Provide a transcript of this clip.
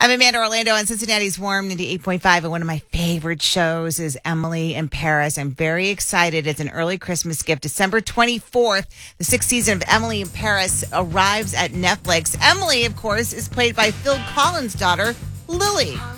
I'm Amanda Orlando on Cincinnati's Warm 98.5, and one of my favorite shows is Emily in Paris. I'm very excited. It's an early Christmas gift. December 24th, the sixth season of Emily in Paris arrives at Netflix. Emily, of course, is played by Phil Collins' daughter, Lily.